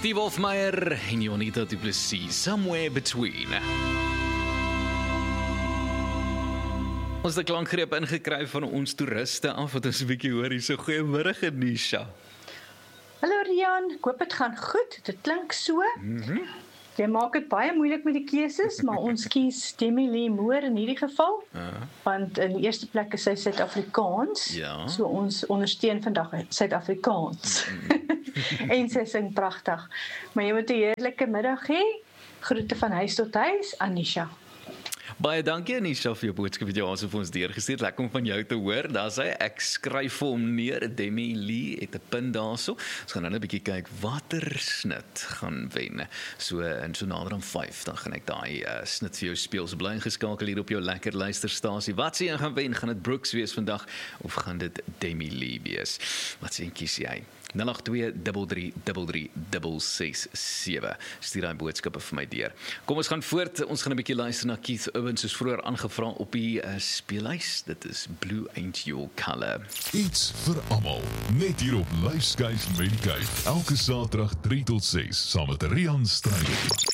Steve Hofmeyr en Jonita du Plessis, Somewhere Between. Ons het 'n klankgreep ingekry van ons toeriste af, wat ons 'n bietjie hoor hier. So goeiemôre, Nisha. Hallo Rian, ek hoop dit gaan goed. Dit klink so. Jy maak dit baie moeilik met die keuses, maar ons kies Demi Lee Moore in hierdie geval. Want in die eerste plek is sy Suid-Afrikaans. Ja. So ons ondersteun vandag Suid-Afrikaans. En sy sing pragtig. Maar jy moet 'n heerlike middag hê. Groete van huis tot huis, Anisha. Baie dankie Anisha vir jou boodskap wat jy ons vir ons deurgestuur. Lekker om van jou te hoor. Daar sê ek skryf vir hom neer. Demi Lee het 'n punt daarso. Ons gaan nou net 'n bietjie kyk watter snit gaan wen. So in so nader aan 5 dan gaan ek daai snit vir jou speel. So bly ingeskakel hier op jou lekker luisterstasie. Wat sê jy gaan wen? Gaan dit Brooks wees vandag of gaan dit Demi Lee wees? Wat sê kies jy? 082333367. Stuur daai boodskappe vir my deur. Kom ons gaan voort. Ons gaan 'n bietjie luister na Keith Urban soos vroeër aangevra op die speellys. Dit is Blue Ain't Your Color. Iets vir almal. Net hier op Lifesky's Medicaid. Elke Saterdag 3 tot 6 saam met Rian Strydom.